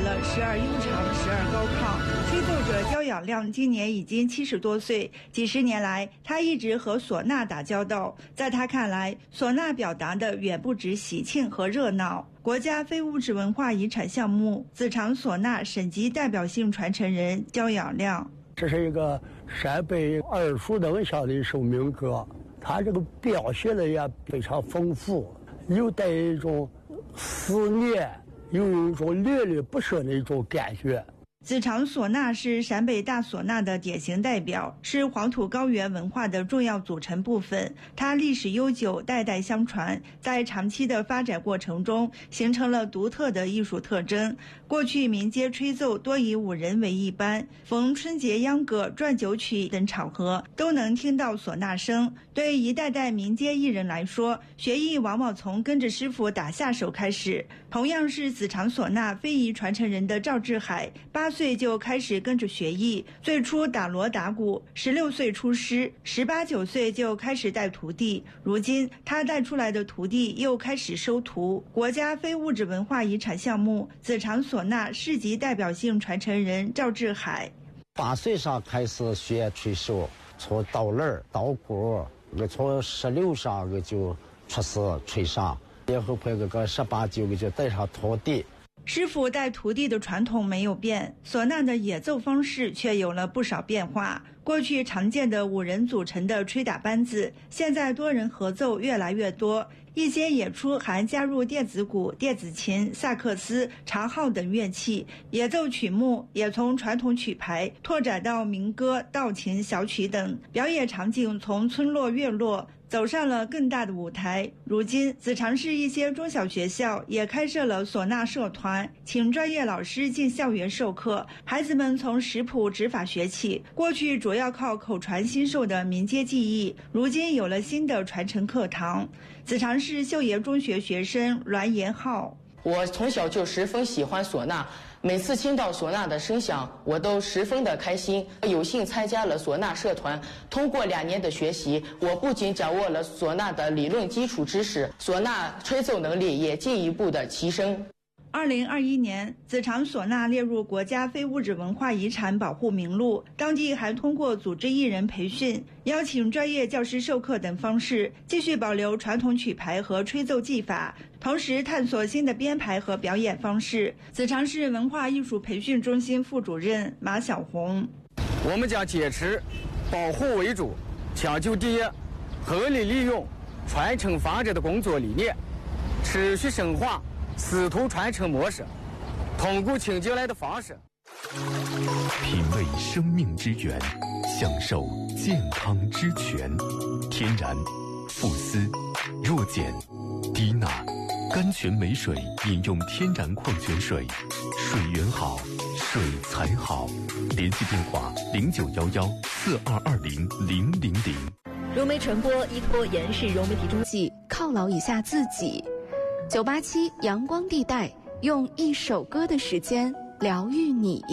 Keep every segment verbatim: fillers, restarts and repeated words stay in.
了时而悠长，时而高亢。吹奏者焦仰亮今年已经七十多岁，几十年来他一直和唢呐打交道。在他看来，唢呐表达的远不止喜庆和热闹。国家非物质文化遗产项目子长唢呐省级代表性传承人焦仰亮。 这是一个陕北耳熟能详的一首民歌，它这个表现的也非常丰富，又带一种思念，又有一种恋恋不舍的一种感觉。 子长唢呐是陕北大唢呐的典型代表，是黄土高原文化的重要组成部分。它历史悠久，代代相传，在长期的发展过程中，形成了独特的艺术特征。过去民间吹奏多以五人为一班，逢春节秧歌、转酒曲等场合，都能听到唢呐声。对一代代民间艺人来说，学艺往往从跟着师傅打下手开始。同样是子长唢呐非遗传承人的赵志海，八岁就开始跟着学艺，最初打锣打鼓，十六岁出师，十八九岁就开始带徒弟。如今他带出来的徒弟又开始收徒。国家非物质文化遗产项目子长唢呐市级代表性传承人赵志海， 八岁上开始学吹箫，从刀刃、刀鼓，我从十六上我就出师吹上，然后拍个个十八九个就带上徒弟。 师傅带徒弟的传统没有变，唢呐的演奏方式却有了不少变化。过去常见的五人组成的吹打班子，现在多人合奏越来越多，一些演出还加入电子鼓、电子琴、萨克斯、长号等乐器，演奏曲目也从传统曲牌拓展到民歌、道琴、小曲等，表演场景从村落院落走上了更大的舞台。如今子长市一些中小学校也开设了唢呐社团，请专业老师进校园授课，孩子们从识谱指法学起。过去主要靠口传心授的民间技艺，如今有了新的传承课堂。子长市秀岩中学学生栾延浩， 我从小就十分喜欢唢呐，每次听到唢呐的声响，我都十分的开心。有幸参加了唢呐社团，通过两年的学习，我不仅掌握了唢呐的理论基础知识，唢呐吹奏能力也进一步的提升。 二零二一年，子长唢呐列入国家非物质文化遗产保护名录。当地还通过组织艺人培训、邀请专业教师授课等方式，继续保留传统曲牌和吹奏技法，同时探索新的编排和表演方式。子长市文化艺术培训中心副主任马小红， 我们将坚持保护为主、抢救第一、合理利用传承发展的工作理念，持续深化师徒传承模式，通过请进来的方式， 品味生命之源，享受健康之泉。天然、富思、弱碱、低钠、甘泉美水，饮用天然矿泉水，水源好，水才好。联系电话零九幺幺四二二零零零零。 融媒传播依托严氏融媒体中心，犒劳一下自己。九八七阳光地带，用一首歌的时间疗愈你。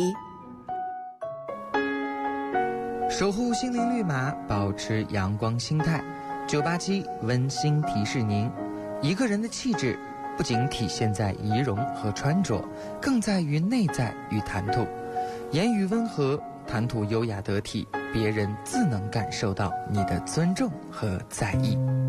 守护心灵绿码，保持阳光心态。九八七温馨提示您，一个人的气质不仅体现在仪容和穿着，更在于内在与谈吐。言语温和，谈吐优雅得体，别人自能感受到你的尊重和在意。